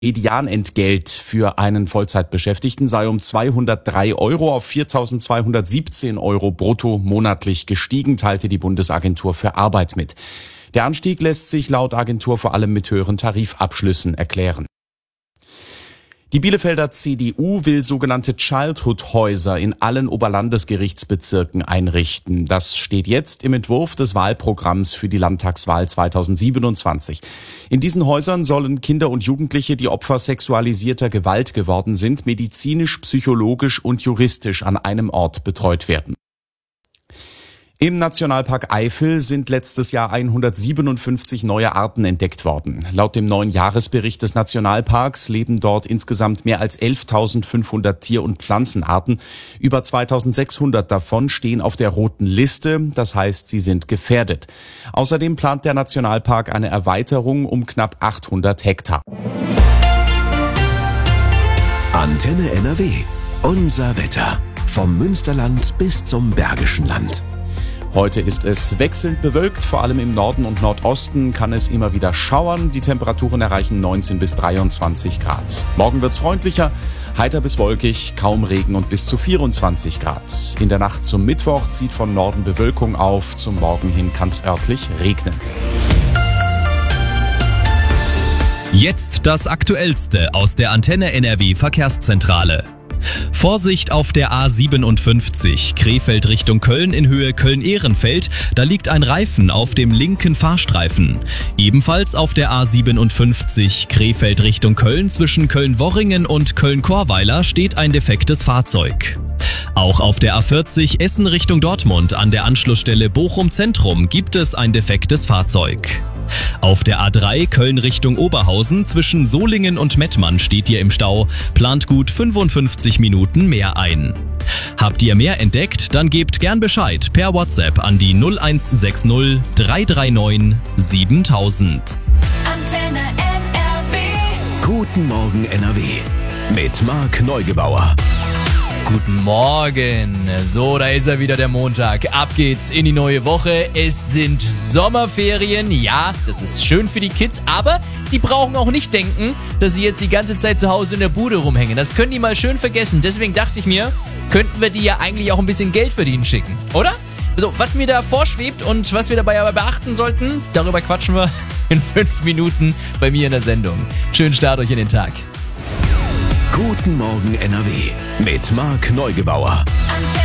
Medianentgelt für einen Vollzeitbeschäftigten sei um 203 Euro auf 4.217 Euro brutto monatlich gestiegen, teilte die Bundesagentur für Arbeit mit. Der Anstieg lässt sich laut Agentur vor allem mit höheren Tarifabschlüssen erklären. Die Bielefelder CDU will sogenannte Childhood-Häuser in allen Oberlandesgerichtsbezirken einrichten. Das steht jetzt im Entwurf des Wahlprogramms für die Landtagswahl 2027. In diesen Häusern sollen Kinder und Jugendliche, die Opfer sexualisierter Gewalt geworden sind, medizinisch, psychologisch und juristisch an einem Ort betreut werden. Im Nationalpark Eifel sind letztes Jahr 157 neue Arten entdeckt worden. Laut dem neuen Jahresbericht des Nationalparks leben dort insgesamt mehr als 11.500 Tier- und Pflanzenarten. Über 2.600 davon stehen auf der roten Liste, das heißt, sie sind gefährdet. Außerdem plant der Nationalpark eine Erweiterung um knapp 800 Hektar. Antenne NRW. Unser Wetter. Vom Münsterland bis zum Bergischen Land. Heute ist es wechselnd bewölkt, vor allem im Norden und Nordosten kann es immer wieder schauern. Die Temperaturen erreichen 19 bis 23 Grad. Morgen wird's freundlicher, heiter bis wolkig, kaum Regen und bis zu 24 Grad. In der Nacht zum Mittwoch zieht von Norden Bewölkung auf, zum Morgen hin kann's örtlich regnen. Jetzt das Aktuellste aus der Antenne NRW Verkehrszentrale. Vorsicht auf der A57, Krefeld Richtung Köln in Höhe Köln-Ehrenfeld, da liegt ein Reifen auf dem linken Fahrstreifen. Ebenfalls auf der A57, Krefeld Richtung Köln zwischen Köln-Worringen und Köln-Chorweiler steht ein defektes Fahrzeug. Auch auf der A40 Essen Richtung Dortmund an der Anschlussstelle Bochum Zentrum gibt es ein defektes Fahrzeug. Auf der A3 Köln Richtung Oberhausen zwischen Solingen und Mettmann steht ihr im Stau, plant gut 55 Minuten mehr ein. Habt ihr mehr entdeckt, dann gebt gern Bescheid per WhatsApp an die 0160 339 7000. Antenne NRW. Guten Morgen NRW. Mit Marc Neugebauer. Guten Morgen. So, da ist er wieder, der Montag. Ab geht's in die neue Woche. Es sind Sommerferien. Ja, das ist schön für die Kids, aber die brauchen auch nicht denken, dass sie jetzt die ganze Zeit zu Hause in der Bude rumhängen. Das können die mal schön vergessen. Deswegen dachte ich mir, könnten wir die ja eigentlich auch ein bisschen Geld verdienen schicken, oder? So, was mir da vorschwebt und was wir dabei aber beachten sollten, darüber quatschen wir in 5 Minuten bei mir in der Sendung. Schönen Start euch in den Tag. Guten Morgen NRW. Mit Marc Neugebauer.